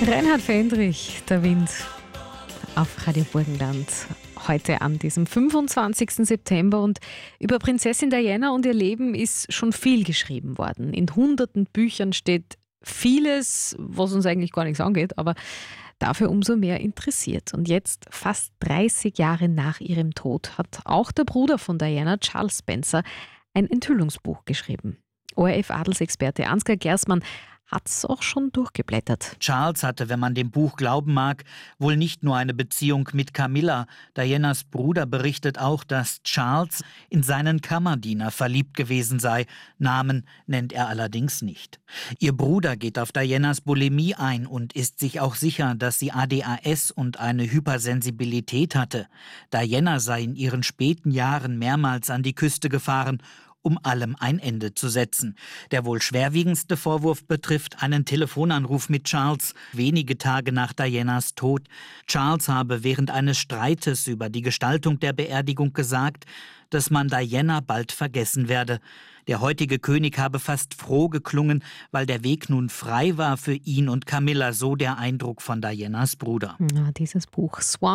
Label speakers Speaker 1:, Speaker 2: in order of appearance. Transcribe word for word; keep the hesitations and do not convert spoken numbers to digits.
Speaker 1: Reinhard Fendrich, der Wind auf Radio Burgenland. Heute an diesem fünfundzwanzigsten September, und über Prinzessin Diana und ihr Leben ist schon viel geschrieben worden. In hunderten Büchern steht vieles, was uns eigentlich gar nichts angeht, aber dafür umso mehr interessiert. Und jetzt, fast dreißig Jahre nach ihrem Tod, hat auch der Bruder von Diana, Charles Spencer, ein Enthüllungsbuch geschrieben. O R F-Adelsexperte Ansgar Gersmann hat es auch schon durchgeblättert.
Speaker 2: Charles hatte, wenn man dem Buch glauben mag, wohl nicht nur eine Beziehung mit Camilla. Dianas Bruder berichtet auch, dass Charles in seinen Kammerdiener verliebt gewesen sei. Namen nennt er allerdings nicht. Ihr Bruder geht auf Dianas Bulimie ein und ist sich auch sicher, dass sie A D H S und eine Hypersensibilität hatte. Diana sei in ihren späten Jahren mehrmals an die Küste gefahren, um allem ein Ende zu setzen. Der wohl schwerwiegendste Vorwurf betrifft einen Telefonanruf mit Charles, wenige Tage nach Dianas Tod. Charles habe während eines Streites über die Gestaltung der Beerdigung gesagt, dass man Diana bald vergessen werde. Der heutige König habe fast froh geklungen, weil der Weg nun frei war für ihn und Camilla, so der Eindruck von Dianas Bruder.
Speaker 1: Ja, dieses Buch Swan